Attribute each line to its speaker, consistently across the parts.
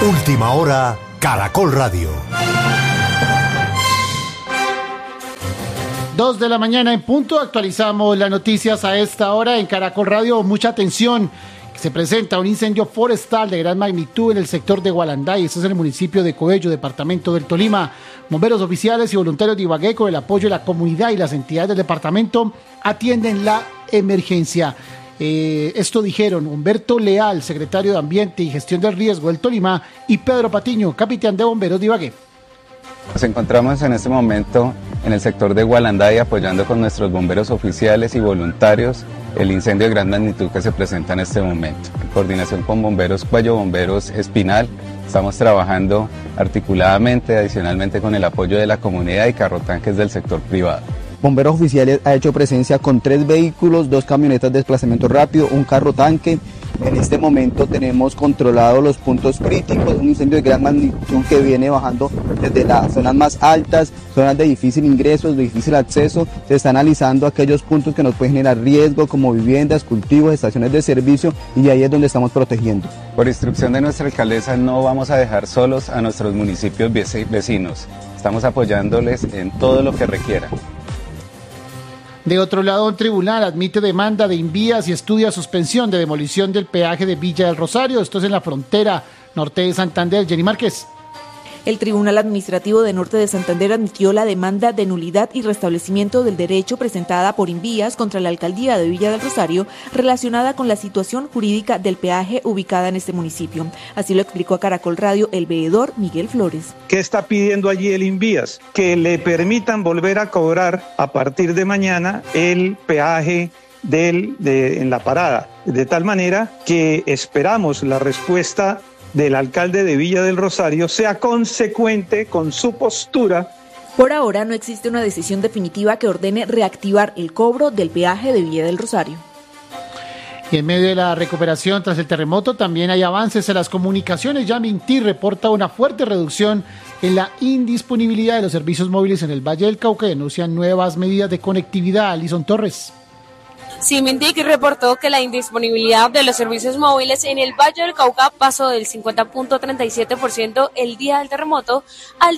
Speaker 1: Última hora, Caracol Radio.
Speaker 2: 2 de la mañana en punto, actualizamos las noticias a esta hora en Caracol Radio. Mucha atención, se presenta un incendio forestal de gran magnitud en el sector de Gualanday, esto es en el municipio de Coello, departamento del Tolima. Bomberos oficiales y voluntarios de Ibagué, con el apoyo de la comunidad y las entidades del departamento, atienden la emergencia. Esto dijeron Humberto Leal, secretario de Ambiente y Gestión del Riesgo del Tolima, y Pedro Patiño, capitán de bomberos de Ibagué.
Speaker 3: Nos encontramos en este momento en el sector de Gualanday apoyando con nuestros bomberos oficiales y voluntarios el incendio de gran magnitud que se presenta en este momento. En coordinación con Bomberos Cuello, Bomberos Espinal, estamos trabajando articuladamente, adicionalmente con el apoyo de la comunidad y carrotanques del sector privado.
Speaker 4: Bomberos Oficiales ha hecho presencia con 3 vehículos, 2 camionetas de desplazamiento rápido, un carro tanque. En este momento tenemos controlados los puntos críticos, un incendio de gran magnitud que viene bajando desde las zonas más altas, zonas de difícil ingreso, de difícil acceso. Se está analizando aquellos puntos que nos pueden generar riesgo, como viviendas, cultivos, estaciones de servicio, y ahí es donde estamos protegiendo.
Speaker 3: Por instrucción de nuestra alcaldesa, no vamos a dejar solos a nuestros municipios vecinos. Estamos apoyándoles en todo lo que requieran.
Speaker 2: De otro lado, un tribunal admite demanda de Invías y estudia suspensión de demolición del peaje de Villa del Rosario. Esto es en la frontera norte de Santander. Jenny Márquez.
Speaker 5: El Tribunal Administrativo de Norte de Santander admitió la demanda de nulidad y restablecimiento del derecho presentada por Invías contra la alcaldía de Villa del Rosario relacionada con la situación jurídica del peaje ubicada en este municipio. Así lo explicó a Caracol Radio el veedor Miguel Flores.
Speaker 6: ¿Qué está pidiendo allí el Invías? Que le permitan volver a cobrar a partir de mañana el peaje en la parada, de tal manera que esperamos la respuesta del alcalde de Villa del Rosario sea consecuente con su postura.
Speaker 5: Por ahora no existe una decisión definitiva que ordene reactivar el cobro del peaje de Villa del Rosario.
Speaker 2: Y en medio de la recuperación tras el terremoto también hay avances en las comunicaciones. Ya Mintir reporta una fuerte reducción en la indisponibilidad de los servicios móviles en el Valle del Cauca y denuncian nuevas medidas de conectividad. Alison Torres.
Speaker 7: Cimintic reportó que la indisponibilidad de los servicios móviles en el Valle del Cauca pasó del 50.37% el día del terremoto al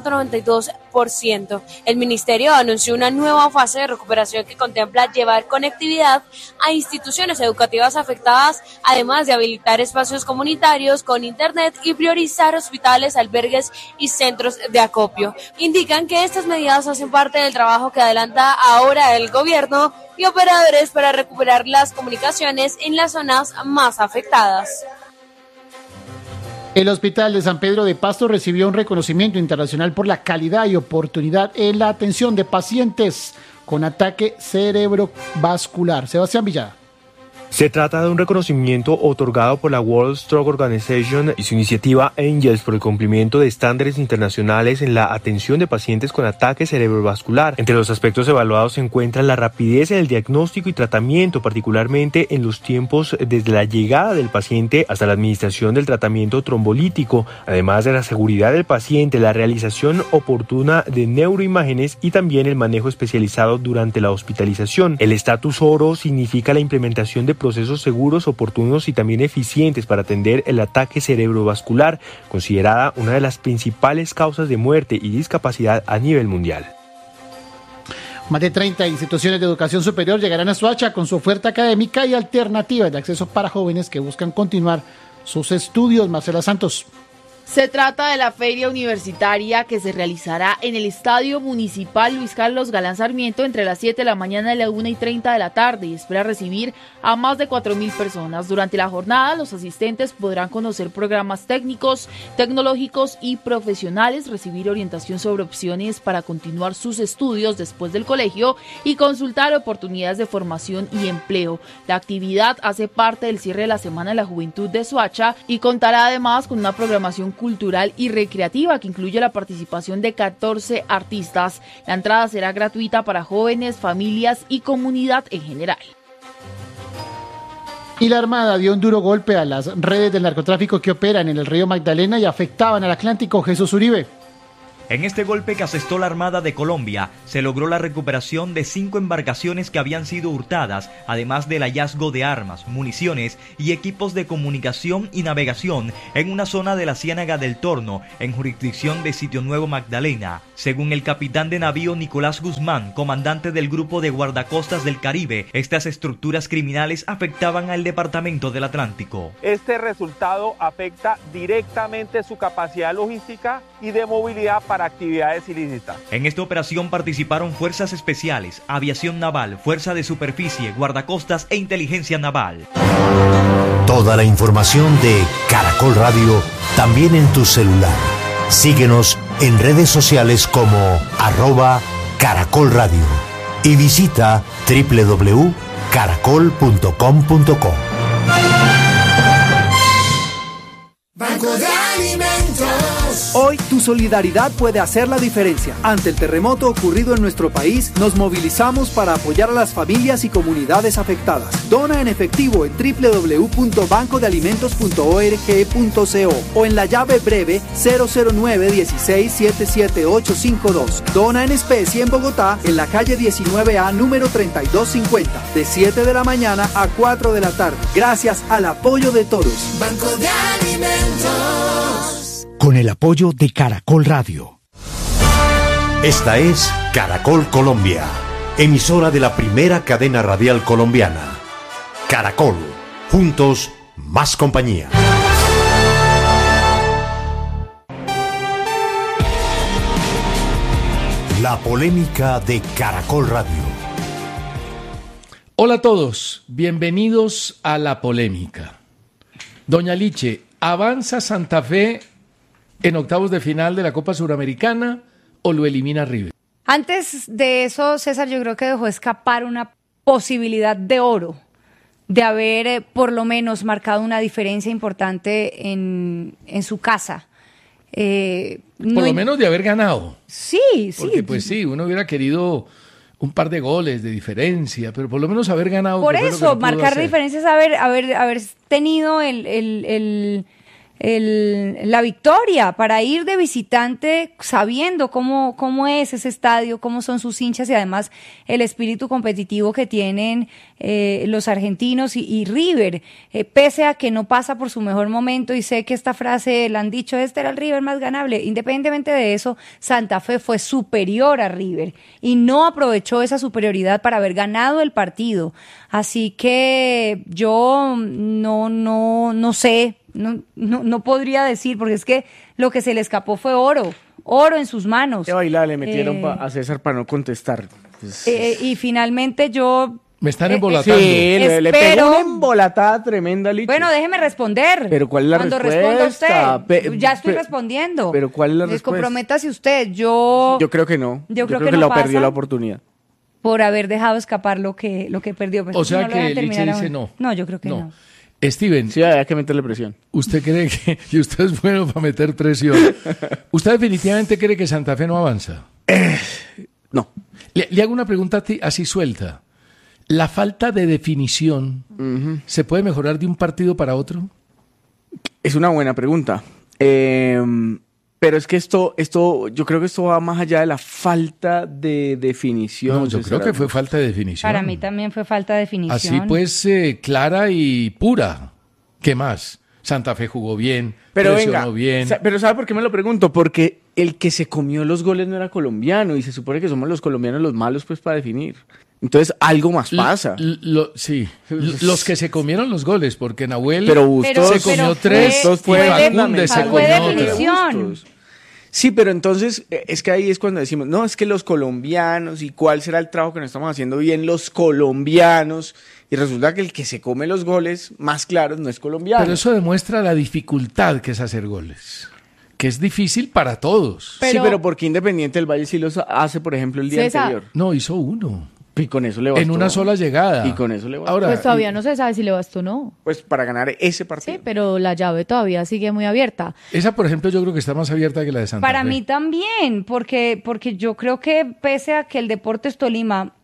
Speaker 7: 3.92%. El ministerio anunció una nueva fase de recuperación que contempla llevar conectividad a instituciones educativas afectadas, además de habilitar espacios comunitarios con internet y priorizar hospitales, albergues y centros de acopio. Indican que estas medidas hacen parte del trabajo que adelanta ahora el gobierno y operadores para recuperar las comunicaciones en las zonas más afectadas.
Speaker 2: El Hospital de San Pedro de Pasto recibió un reconocimiento internacional por la calidad y oportunidad en la atención de pacientes con ataque cerebrovascular. Sebastián Villada.
Speaker 8: Se trata de un reconocimiento otorgado por la World Stroke Organization y su iniciativa Angels por el cumplimiento de estándares internacionales en la atención de pacientes con ataque cerebrovascular. Entre los aspectos evaluados se encuentra la rapidez en el diagnóstico y tratamiento, particularmente en los tiempos desde la llegada del paciente hasta la administración del tratamiento trombolítico, además de la seguridad del paciente, la realización oportuna de neuroimágenes y también el manejo especializado durante la hospitalización. El estatus oro significa la implementación de procesos seguros, oportunos y también eficientes para atender el ataque cerebrovascular, considerada una de las principales causas de muerte y discapacidad a nivel mundial.
Speaker 2: Más de 30 instituciones de educación superior llegarán a Soacha con su oferta académica y alternativas de acceso para jóvenes que buscan continuar sus estudios. Marcela Santos.
Speaker 9: Se trata de la feria universitaria que se realizará en el Estadio Municipal Luis Carlos Galán Sarmiento entre las 7 de la mañana y la 1:30 de la tarde y espera recibir a más de 4.000 personas. Durante la jornada, los asistentes podrán conocer programas técnicos, tecnológicos y profesionales, recibir orientación sobre opciones para continuar sus estudios después del colegio y consultar oportunidades de formación y empleo. La actividad hace parte del cierre de la Semana de la Juventud de Soacha y contará además con una programación cultural y recreativa que incluye la participación de 14 artistas. La entrada será gratuita para jóvenes, familias y comunidad en general.
Speaker 2: Y la Armada dio un duro golpe a las redes del narcotráfico que operan en el río Magdalena y afectaban al Atlántico. Jesús Uribe.
Speaker 10: En este golpe que asestó la Armada de Colombia, se logró la recuperación de 5 embarcaciones que habían sido hurtadas, además del hallazgo de armas, municiones y equipos de comunicación y navegación en una zona de la Ciénaga del Torno, en jurisdicción de Sitio Nuevo Magdalena. Según el capitán de navío Nicolás Guzmán, comandante del Grupo de Guardacostas del Caribe, estas estructuras criminales afectaban al Departamento del Atlántico.
Speaker 11: Este resultado afecta directamente su capacidad logística y de movilidad para actividades ilícitas.
Speaker 10: En esta operación participaron fuerzas especiales, aviación naval, fuerza de superficie, guardacostas e inteligencia naval.
Speaker 1: Toda la información de Caracol Radio también en tu celular. Síguenos en redes sociales como @Caracol Radio y visita www.caracol.com.co.
Speaker 12: Banco de Alimentos.
Speaker 13: Hoy tu solidaridad puede hacer la diferencia. Ante el terremoto ocurrido en nuestro país, nos movilizamos para apoyar a las familias y comunidades afectadas. Dona en efectivo en www.bancodealimentos.org.co o en la llave breve 009-16-77852. Dona en especie en Bogotá, en la calle 19A número 3250, de 7 de la mañana a 4 de la tarde. Gracias al apoyo de todos.
Speaker 12: Banco de Alimentos.
Speaker 1: Con el apoyo de Caracol Radio. Esta es Caracol Colombia, emisora de la primera cadena radial colombiana. Caracol, juntos, más compañía. La polémica de Caracol Radio.
Speaker 14: Hola a todos, bienvenidos a La Polémica. Doña Liche, ¿avanza Santa Fe en octavos de final de la Copa Suramericana o lo elimina River?
Speaker 15: Antes de eso, César, yo creo que dejó escapar una posibilidad de oro, de haber por lo menos marcado una diferencia importante en su casa.
Speaker 14: Por lo menos de haber ganado.
Speaker 15: Sí.
Speaker 14: Porque pues sí, uno hubiera querido un par de goles de diferencia, pero por lo menos haber ganado.
Speaker 15: Por eso, marcar diferencias, haber tenido la victoria para ir de visitante sabiendo cómo es ese estadio, cómo son sus hinchas y además el espíritu competitivo que tienen los argentinos y River, pese a que no pasa por su mejor momento, y sé que esta frase la han dicho, este era el River más ganable. Independientemente de eso, Santa Fe fue superior a River y no aprovechó esa superioridad para haber ganado el partido. Así que yo no sé, no podría decir, porque es que lo que se le escapó fue oro en sus manos.
Speaker 16: Qué bailada le metieron a César para no contestar.
Speaker 15: Y finalmente yo...
Speaker 14: Me están embolatando.
Speaker 16: Sí, le pegó una embolatada tremenda, Liche.
Speaker 15: Bueno, déjeme responder.
Speaker 16: ¿Pero cuál es la respuesta?
Speaker 15: Cuando responda usted. Ya estoy respondiendo.
Speaker 16: ¿Pero cuál es la respuesta?
Speaker 15: Descomprométase usted. Yo
Speaker 16: creo que no.
Speaker 15: Yo creo que
Speaker 16: no
Speaker 15: pasa
Speaker 16: perdió la oportunidad.
Speaker 15: Por haber dejado escapar lo que perdió.
Speaker 14: Pues o sea que Liche dice no.
Speaker 15: No, yo creo que no.
Speaker 14: Steven.
Speaker 16: Sí, hay que meterle presión.
Speaker 14: ¿Usted cree que... y usted es bueno para meter presión? ¿Usted definitivamente cree que Santa Fe no avanza?
Speaker 16: No.
Speaker 14: Le hago una pregunta así suelta. ¿La falta de definición se puede mejorar de un partido para otro?
Speaker 16: Es una buena pregunta. Pero es que esto, yo creo que esto va más allá de la falta de definición.
Speaker 14: No, yo creo que fue falta de definición.
Speaker 15: Para mí también fue falta de definición.
Speaker 14: Así pues, clara y pura. ¿Qué más? Santa Fe jugó bien, presionó bien.
Speaker 16: Pero ¿sabe por qué me lo pregunto? Porque el que se comió los goles no era colombiano y se supone que somos los colombianos los malos pues para definir. Entonces algo más pasa.
Speaker 14: Sí, los que se comieron los goles, porque Nahuel
Speaker 16: se
Speaker 14: comió tres, Fagundes se comió
Speaker 15: otra.
Speaker 16: Sí, pero entonces es que ahí es cuando decimos, no, es que los colombianos y cuál será el trabajo que nos estamos haciendo bien los colombianos, y resulta que el que se come los goles más claros no es colombiano.
Speaker 14: Pero eso demuestra la dificultad que es hacer goles, que es difícil para todos.
Speaker 16: Pero porque Independiente del Valle sí los hace, por ejemplo, el día anterior.
Speaker 14: No, hizo uno.
Speaker 16: Y con eso le bastó.
Speaker 14: En una sola llegada.
Speaker 16: Y con eso le bastó.
Speaker 9: Ahora, pues todavía no se sabe si le bastó o no.
Speaker 16: Pues para ganar ese partido.
Speaker 9: Sí, pero la llave todavía sigue muy abierta.
Speaker 14: Esa, por ejemplo, yo creo que está más abierta que la de Santa Fe.
Speaker 15: Para mí también, porque yo creo que pese a que el Deportes Tolima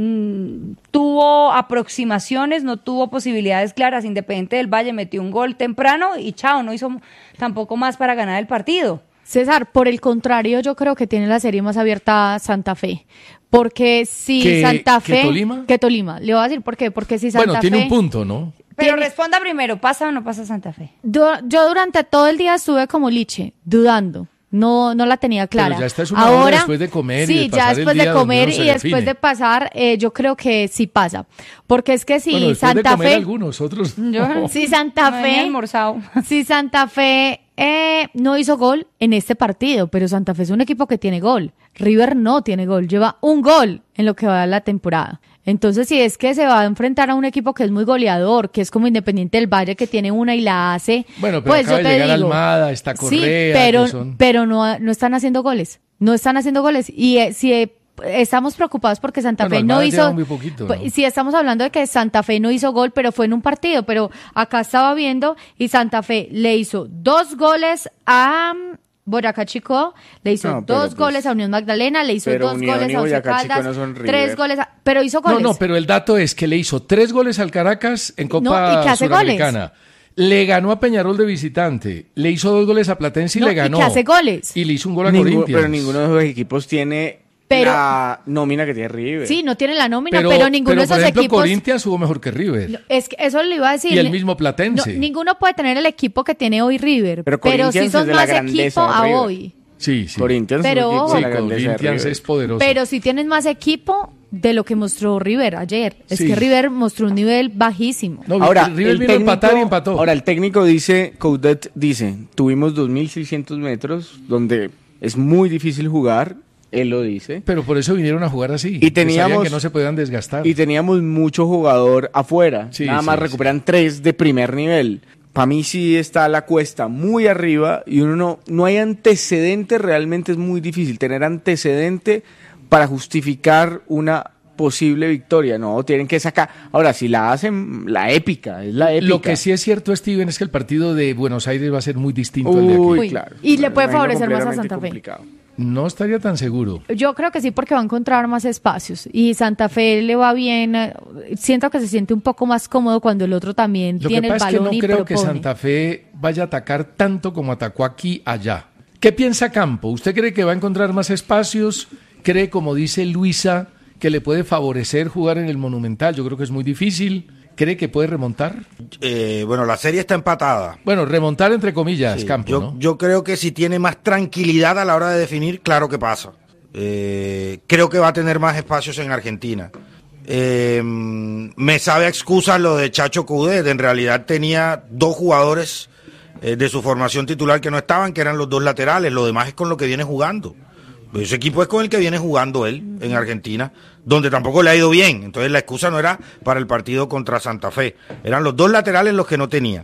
Speaker 15: tuvo aproximaciones, no tuvo posibilidades claras, Independiente del Valle metió un gol temprano y chao, no hizo tampoco más para ganar el partido.
Speaker 9: César, por el contrario, yo creo que tiene la serie más abierta Santa Fe. Porque si Santa Fe...
Speaker 14: ¿Que
Speaker 9: Tolima? Le voy a decir por qué. Porque si Santa Fe...
Speaker 14: Bueno, tiene un punto, ¿no?
Speaker 15: Pero responda primero, ¿pasa o no pasa Santa Fe?
Speaker 9: Yo durante todo el día estuve como liche, dudando. No la tenía clara.
Speaker 14: Pero ya esta es una hora después de comer y de pasar
Speaker 9: ya después
Speaker 14: el día
Speaker 9: de comer
Speaker 14: donde uno
Speaker 9: y
Speaker 14: se
Speaker 9: después
Speaker 14: define.
Speaker 9: de pasar, yo creo que sí pasa. Porque es que si
Speaker 14: Bueno, después
Speaker 9: Santa
Speaker 14: de comer
Speaker 9: Fe...
Speaker 14: algunos, otros
Speaker 9: Yo,
Speaker 14: no.
Speaker 9: si Santa
Speaker 15: No
Speaker 9: Fe...
Speaker 15: he almorzado.
Speaker 9: Si Santa Fe no hizo gol en este partido, pero Santa Fe es un equipo que tiene gol. River no tiene gol, lleva un gol en lo que va de la temporada. Entonces, si es que se va a enfrentar a un equipo que es muy goleador, que es como Independiente del Valle, que tiene una y la hace,
Speaker 14: Bueno, pero
Speaker 9: pues
Speaker 14: acaba
Speaker 9: yo
Speaker 14: de
Speaker 9: te
Speaker 14: llegar
Speaker 9: digo,
Speaker 14: Almada, está Correa,
Speaker 9: sí, pero no están haciendo goles. No están haciendo goles. Y si estamos preocupados porque Santa
Speaker 14: Bueno,
Speaker 9: Fe no
Speaker 14: Almada
Speaker 9: hizo...
Speaker 14: lleva muy poquito, ¿no?
Speaker 9: Sí, estamos hablando de que Santa Fe no hizo gol, pero fue en un partido. Pero acá estaba viendo y Santa Fe le hizo 2 goles a Boyacá Chico, le hizo 2 goles a Unión Magdalena, le hizo 2 goles a Once Caldas, 3 goles pero hizo goles.
Speaker 14: No, pero el dato es que le hizo 3 goles al Caracas en Copa
Speaker 9: ¿y qué hace
Speaker 14: Suramericana. Le ganó a Peñarol de visitante, le hizo 2 goles a Platense y le ganó.
Speaker 9: ¿Y qué hace goles?
Speaker 14: Y le hizo un gol a Corinthians.
Speaker 16: Pero ninguno de esos equipos tiene la nómina que tiene River.
Speaker 9: Sí, no tiene la nómina, pero ninguno de esos
Speaker 14: por ejemplo,
Speaker 9: equipos...
Speaker 14: Corinthians jugó mejor que River.
Speaker 9: Es que eso le iba a decir.
Speaker 14: Y el mismo Platense.
Speaker 9: Ninguno puede tener el equipo que tiene hoy River, pero
Speaker 16: Corinthians
Speaker 9: sí son
Speaker 16: es de la
Speaker 9: más
Speaker 16: grandeza
Speaker 9: equipo
Speaker 16: de
Speaker 9: a
Speaker 16: River.
Speaker 9: hoy.
Speaker 14: Sí.
Speaker 16: Corinthians,
Speaker 9: Pero
Speaker 16: es un equipo de la grandeza de
Speaker 14: Corinthians
Speaker 16: River.
Speaker 14: es poderoso.
Speaker 9: Pero sí tienen más equipo de lo que mostró River ayer. Es
Speaker 14: Sí.
Speaker 9: que River mostró un nivel bajísimo.
Speaker 14: No,
Speaker 16: Ahora,
Speaker 14: River
Speaker 16: el
Speaker 14: vino a empatar y empató.
Speaker 16: Ahora, el técnico Coudet dice, tuvimos 2.600 metros, donde es muy difícil jugar, él lo dice.
Speaker 14: Pero por eso vinieron a jugar así.
Speaker 16: Y teníamos
Speaker 14: sabían que no se podían desgastar.
Speaker 16: Y teníamos mucho jugador afuera.
Speaker 14: Sí,
Speaker 16: Nada
Speaker 14: sí,
Speaker 16: más
Speaker 14: sí.
Speaker 16: recuperan 3 de primer nivel. Para mí sí está la cuesta muy arriba y uno no hay antecedente, realmente es muy difícil tener antecedente para justificar una posible victoria. No, tienen que sacar. Ahora, si la hacen, la épica, es la épica.
Speaker 14: Lo que sí es cierto, Steven, es que el partido de Buenos Aires va a ser muy distinto al de aquí.
Speaker 16: Uy, claro.
Speaker 9: Y le puede
Speaker 16: Me imagino
Speaker 9: favorecer más a
Speaker 16: completamente
Speaker 9: Santa Fe.
Speaker 16: complicado.
Speaker 14: No estaría tan seguro.
Speaker 9: Yo creo que sí, porque va a encontrar más espacios. Y Santa Fe le va bien. Siento que se siente un poco más cómodo cuando el otro también
Speaker 14: Lo
Speaker 9: tiene
Speaker 14: que
Speaker 9: el
Speaker 14: pasa es que
Speaker 9: balón
Speaker 14: no
Speaker 9: y
Speaker 14: creo
Speaker 9: propone.
Speaker 14: que Santa Fe vaya a atacar tanto como atacó aquí allá. ¿Qué piensa Campo? ¿Usted cree que va a encontrar más espacios? ¿Cree, como dice Luisa, que le puede favorecer jugar en el Monumental? Yo creo que es muy difícil. ¿Cree que puede remontar?
Speaker 17: Bueno, la serie está empatada.
Speaker 14: Bueno, remontar entre comillas,
Speaker 17: Sí,
Speaker 14: Campo, ¿no?
Speaker 17: yo creo que si tiene más tranquilidad a la hora de definir, claro que pasa. Creo que va a tener más espacios en Argentina. Me sabe a excusas lo de Chacho Coudet. En realidad tenía 2 jugadores de su formación titular que no estaban, que eran los 2 laterales. Lo demás es con lo que viene jugando. Ese equipo es con el que viene jugando él en Argentina, donde tampoco le ha ido bien. Entonces la excusa no era para el partido contra Santa Fe. Eran los 2 laterales los que no tenía.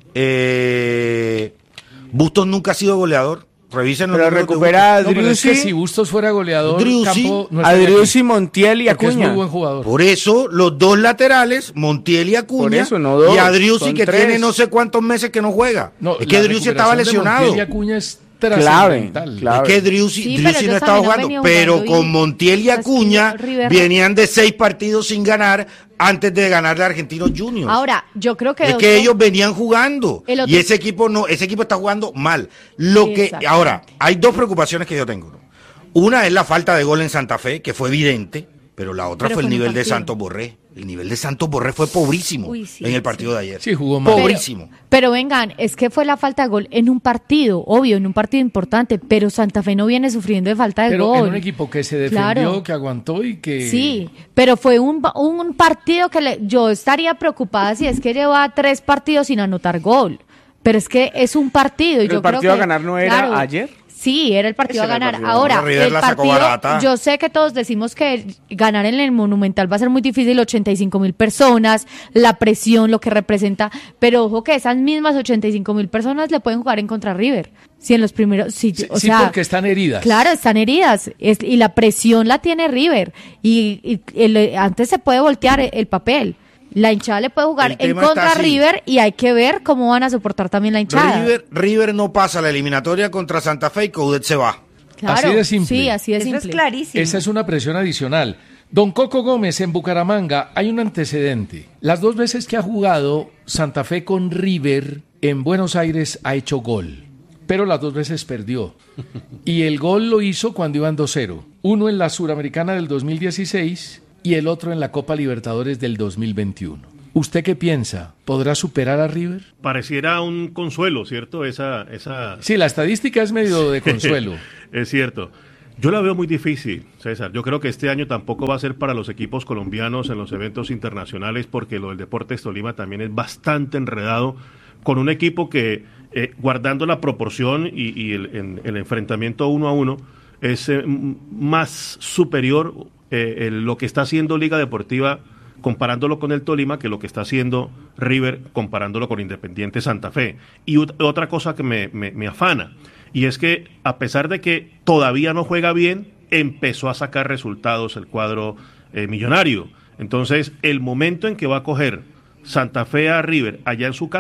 Speaker 17: Bustos nunca ha sido goleador. Revisen los
Speaker 16: Pero
Speaker 17: números de
Speaker 16: recupera a
Speaker 14: No, pero es que
Speaker 16: Driussi,
Speaker 14: si Bustos fuera goleador,
Speaker 17: Driussi,
Speaker 14: Campo no
Speaker 16: a
Speaker 14: estaría
Speaker 16: Driussi,
Speaker 14: aquí,
Speaker 16: Montiel y
Speaker 14: porque es muy
Speaker 16: Acuña.
Speaker 14: buen jugador.
Speaker 17: Por eso, los 2 laterales, Montiel y Acuña,
Speaker 16: Por eso, no 2,
Speaker 17: y a Driussi,
Speaker 16: son
Speaker 17: que
Speaker 16: 3.
Speaker 17: tiene no sé cuántos meses que no juega.
Speaker 14: No,
Speaker 17: es que
Speaker 14: la
Speaker 17: Driussi estaba
Speaker 14: recuperación de
Speaker 17: lesionado.
Speaker 14: Montiel y Acuña es
Speaker 16: Clave,
Speaker 14: trascendental.
Speaker 16: clave.
Speaker 17: Es que Driussi,
Speaker 9: Sí,
Speaker 17: Driussi
Speaker 9: pero
Speaker 17: no
Speaker 9: ellos
Speaker 17: estaba
Speaker 9: también han
Speaker 17: jugando,
Speaker 9: venido
Speaker 17: pero
Speaker 9: jugando
Speaker 17: con
Speaker 9: y-
Speaker 17: Montiel y
Speaker 9: es que
Speaker 17: Acuña
Speaker 9: River-
Speaker 17: venían de 6 partidos sin ganar antes de ganarle a Argentinos Juniors.
Speaker 9: Ahora, yo creo que...
Speaker 17: Es que ellos venían jugando
Speaker 9: El otro-
Speaker 17: y ese equipo no, ese equipo está jugando mal. Ahora, hay 2 preocupaciones que yo tengo. Una es la falta de gol en Santa Fe, que fue evidente, pero la otra
Speaker 9: Pero
Speaker 17: fue el
Speaker 9: fue en un
Speaker 17: nivel de
Speaker 9: partido.
Speaker 17: Santos Borré. El nivel de Santos Borré fue pobrísimo
Speaker 9: Uy, sí,
Speaker 17: en el partido de ayer.
Speaker 14: Sí, jugó mal.
Speaker 17: Pobrísimo.
Speaker 9: Pero vengan, es que fue la falta de gol en un partido, obvio, en un partido importante, pero Santa Fe no viene sufriendo de falta de
Speaker 14: Pero
Speaker 9: gol.
Speaker 14: en un equipo que se defendió,
Speaker 9: Claro.
Speaker 14: que aguantó y que...
Speaker 9: Sí, pero fue un partido que yo estaría preocupada si es que lleva 3 partidos sin anotar gol. Pero es que es un partido y
Speaker 16: Pero
Speaker 9: yo
Speaker 16: el
Speaker 9: creo
Speaker 16: partido
Speaker 9: que...
Speaker 16: a ganar no era
Speaker 9: claro,
Speaker 16: ayer.
Speaker 9: Sí, era el partido
Speaker 16: Ese
Speaker 9: a
Speaker 16: era el
Speaker 9: ganar.
Speaker 16: partido.
Speaker 9: Ahora,
Speaker 17: River
Speaker 9: el
Speaker 17: la sacó
Speaker 9: partido,
Speaker 17: barata.
Speaker 9: yo sé que todos decimos que ganar en el Monumental va a ser muy difícil, 85.000 personas, la presión, lo que representa, pero ojo que esas mismas 85.000 personas le pueden jugar en contra River. Si en los primeros,
Speaker 14: Sí,
Speaker 9: o
Speaker 14: sí,
Speaker 9: sea,
Speaker 14: porque están heridas.
Speaker 9: claro, están heridas y la presión la tiene River y antes se puede voltear el papel. La hinchada le puede jugar
Speaker 17: El
Speaker 9: en
Speaker 17: tema está
Speaker 9: contra a
Speaker 17: así.
Speaker 9: River y hay que ver cómo van a soportar también la hinchada.
Speaker 17: River no pasa la eliminatoria contra Santa Fe y Coudet se va.
Speaker 9: Claro,
Speaker 14: Así de simple.
Speaker 9: Sí, así de
Speaker 15: Eso
Speaker 9: simple.
Speaker 15: es clarísimo.
Speaker 14: Esa es una presión adicional. Don Coco Gómez en Bucaramanga, hay un antecedente. Las 2 veces que ha jugado Santa Fe con River en Buenos Aires ha hecho gol. pero las 2 veces perdió. Y el gol lo hizo cuando iban 2-0. Uno en la Suramericana del 2016 y el otro en la Copa Libertadores del 2021. ¿Usted qué piensa? ¿Podrá superar a River?
Speaker 18: Pareciera un consuelo, ¿cierto? Esa...
Speaker 14: Sí, la estadística es medio de consuelo.
Speaker 18: Es cierto. Yo la veo muy difícil, César. Yo creo que este año tampoco va a ser para los equipos colombianos en los eventos internacionales, porque lo del Deportes Tolima también es bastante enredado, con un equipo que, guardando la proporción y el enfrentamiento 1 a 1, es más superior lo que está haciendo Liga Deportiva comparándolo con el Tolima que lo que está haciendo River comparándolo con Independiente Santa Fe. Y otra cosa que me afana, y es que a pesar de que todavía no juega bien, empezó a sacar resultados el cuadro millonario. Entonces, el momento en que va a coger Santa Fe a River allá en su casa,